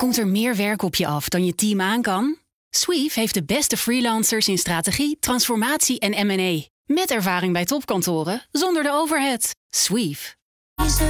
Komt er meer werk op je af dan je team aan kan? Sweef heeft de beste freelancers in strategie, transformatie en M&A. Met ervaring bij topkantoren, zonder de overhead. Sweef.